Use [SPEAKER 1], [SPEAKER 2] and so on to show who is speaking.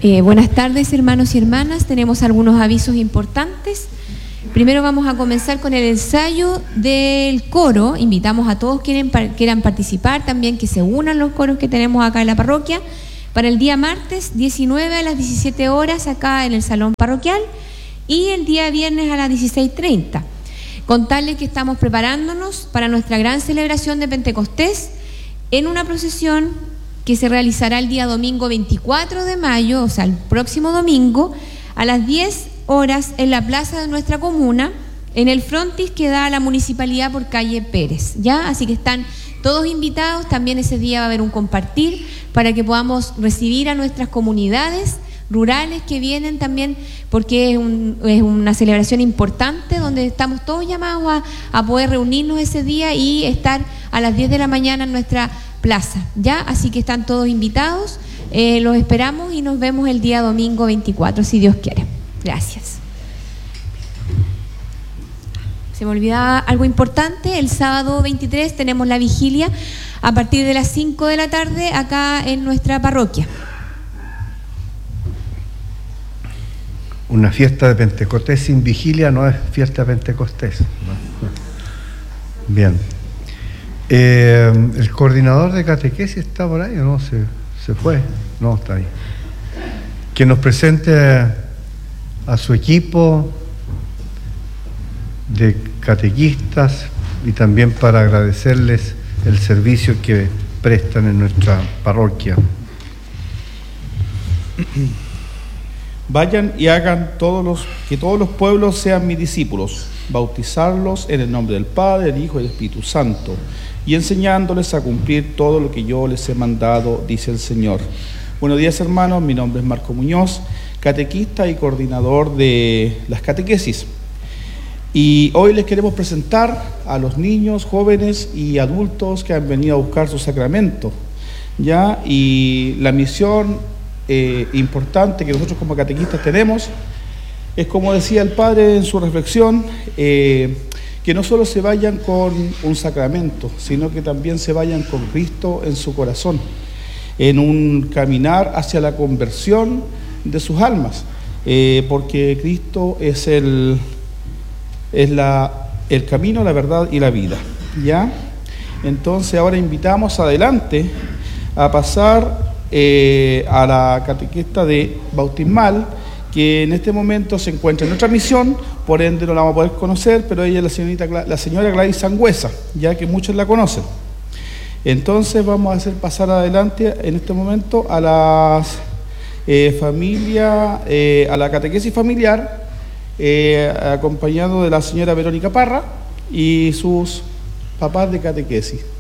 [SPEAKER 1] Buenas tardes, hermanos y hermanas. Tenemos algunos avisos importantes. Primero vamos a comenzar con el ensayo del coro. Invitamos a todos quienes quieran participar, también que se unan los coros que tenemos acá en la parroquia, para el día martes 19 a las 17 horas acá en el salón parroquial y el día viernes a las 16:30. Contarles que estamos preparándonos para nuestra gran celebración de Pentecostés en una procesión que se realizará el día domingo 24 de mayo, o sea, el próximo domingo, a las 10 horas en la plaza de nuestra comuna, en el frontis que da a la municipalidad por calle Pérez, ¿ya? Así que están todos invitados. También ese día va a haber un compartir para que podamos recibir a nuestras comunidades rurales que vienen también, porque es una celebración importante donde estamos todos llamados a poder reunirnos ese día y estar a las 10 de la mañana en nuestra plaza, ¿ya? Así que están todos invitados, los esperamos y nos vemos el día domingo 24, si Dios quiere. Gracias. Se me olvidaba algo importante: el sábado 23 tenemos la vigilia a partir de las 5 de la tarde acá en nuestra parroquia.
[SPEAKER 2] Una fiesta de Pentecostés sin vigilia no es fiesta de Pentecostés. Bien. ¿El coordinador de catequesis está por ahí o no? ¿Se fue? No, está ahí. Que nos presente a su equipo de catequistas y también para agradecerles el servicio que prestan en nuestra parroquia.
[SPEAKER 3] Vayan y hagan que todos los pueblos sean mis discípulos, bautizarlos en el nombre del Padre, del Hijo y del Espíritu Santo, y enseñándoles a cumplir todo lo que yo les he mandado, dice el Señor. Buenos días, hermanos, mi nombre es Marco Muñoz, catequista y coordinador de las catequesis. Y hoy les queremos presentar a los niños, jóvenes y adultos que han venido a buscar su sacramento, ¿ya? Y la misión importante que nosotros como catequistas tenemos es, como decía el Padre en su reflexión, que no solo se vayan con un sacramento, sino que también se vayan con Cristo en su corazón, en un caminar hacia la conversión de sus almas, porque Cristo es el camino, la verdad y la vida, ¿ya? Entonces ahora invitamos adelante a pasar a la catequista de bautismal, que en este momento se encuentra en otra misión, por ende no la vamos a poder conocer, pero ella es la señora Gladys Sangüesa, ya que muchos la conocen. Entonces vamos a hacer pasar adelante en este momento a las a la catequesis familiar, acompañado de la señora Verónica Parra y sus papás de catequesis.